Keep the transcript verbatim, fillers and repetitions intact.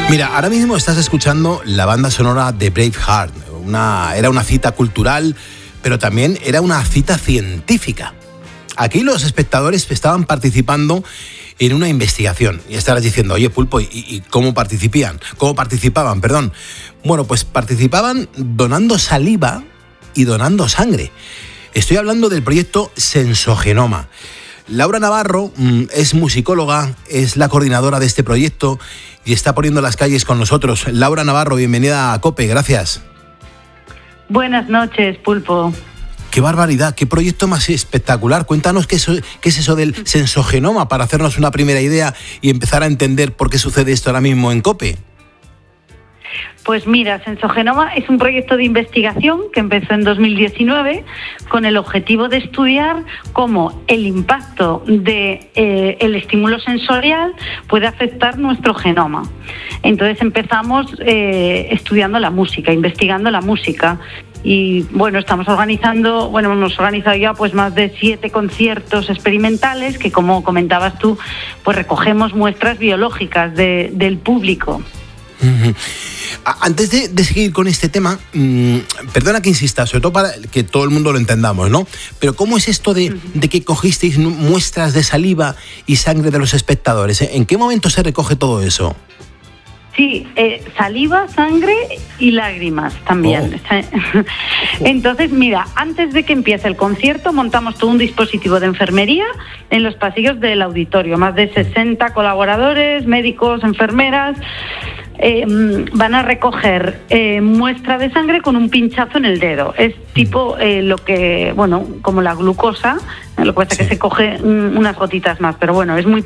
Mira, ahora mismo estás escuchando la banda sonora de Braveheart. Una, era una cita cultural, pero también era una cita científica. Aquí los espectadores estaban participando en una investigación. Y estarás diciendo, oye, Pulpo, ¿y, y cómo participaban? ¿Cómo participaban? Perdón. Bueno, pues participaban donando saliva y donando sangre. Estoy hablando del proyecto Sensogenoma. Laura Navarro mmm, es musicóloga, es la coordinadora de este proyecto y está poniendo las calles con nosotros. Laura Navarro, bienvenida a COPE, gracias. Buenas noches, Pulpo. ¡Qué barbaridad! ¡Qué proyecto más espectacular! Cuéntanos qué, eso, qué es eso del sensogenoma para hacernos una primera idea y empezar a entender por qué sucede esto ahora mismo en COPE. Pues mira, Sensogenoma es un proyecto de investigación que empezó en dos mil diecinueve con el objetivo de estudiar cómo el impacto del de, eh, el estímulo sensorial puede afectar nuestro genoma. Entonces empezamos eh, estudiando la música, investigando la música. Y bueno, estamos organizando, bueno, hemos organizado ya pues más de siete conciertos experimentales que, como comentabas tú, pues recogemos muestras biológicas de, del público. Uh-huh. Antes de, de seguir con este tema, mmm, perdona que insista, sobre todo para que todo el mundo lo entendamos, ¿no? Pero ¿cómo es esto de, de que cogisteis muestras de saliva y sangre de los espectadores? ¿En qué momento se recoge todo eso? Sí, eh, saliva, sangre y lágrimas también. Oh. Entonces, mira, antes de que empiece el concierto, montamos todo un dispositivo de enfermería en los pasillos del auditorio. Más de sesenta colaboradores, médicos, enfermeras, eh, van a recoger eh, muestra de sangre con un pinchazo en el dedo. Es tipo eh, lo que, bueno, como la glucosa, lo que pasa es sí. que se coge unas gotitas más, pero bueno, es muy